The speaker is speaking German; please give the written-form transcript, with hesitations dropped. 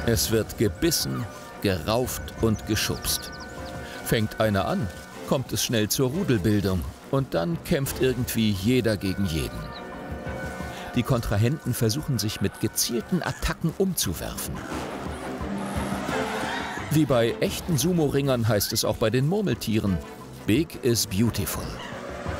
Es wird gebissen, gerauft und geschubst. Fängt einer an, kommt es schnell zur Rudelbildung und dann kämpft irgendwie jeder gegen jeden. Die Kontrahenten versuchen sich mit gezielten Attacken umzuwerfen. Wie bei echten Sumo-Ringern heißt es auch bei den Murmeltieren: Big is beautiful.